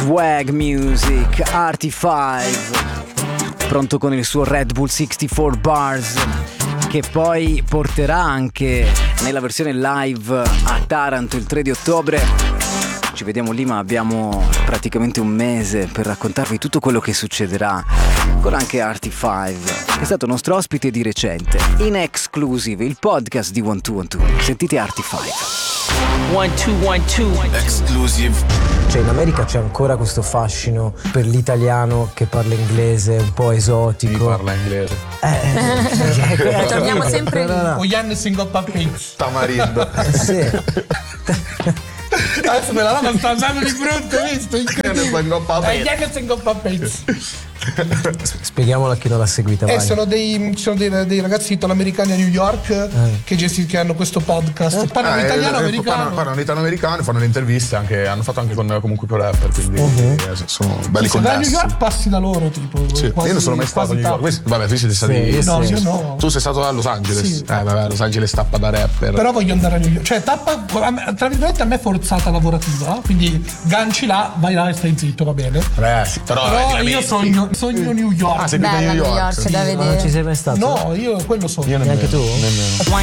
Swag Music, Artie5, pronto con il suo Red Bull 64 Bars, che poi porterà anche nella versione live a Taranto il 3 di ottobre. Ci vediamo lì, ma abbiamo praticamente un mese per raccontarvi tutto quello che succederà con anche Artie5, che è stato nostro ospite di recente. In Exclusive, il podcast di 1212. Sentite Artie5. 1212 Exclusive. Cioè, in America c'è ancora questo fascino per l'italiano che parla inglese, un po' esotico. Chi parla inglese? Torniamo sempre lì. Oyan single papins. Tamarindo. Sì. Adesso me la sta usando di brutto, hai visto? Oyan single papins. Spieghiamola a chi non l'ha seguita mai. Sono dei ragazzi italo-americani a New York che hanno questo podcast. Parlano italiano americano. Parlano italo-americano, fanno le interviste anche, hanno fatto anche con comunque pro rapper, quindi sono belli Se vai a New connessi. York passi da loro, tipo. Sì, io non sono mai stato a New York. Vabbè, tu siete stati. No, io no. Tu sei stato a Los Angeles. Sì. Vabbè, Los Angeles tappa da rapper. Però voglio andare a New York. Cioè, tappa, tra virgolette, a me è forzata lavorativa. Quindi ganci là, vai là e stai zitto, va bene. Sì, però io sogno New York. sei Bella a New New York. York da Ma non vedere. ci sei mai stato? No, io quello so. Io Neanche tu? Nemmeno.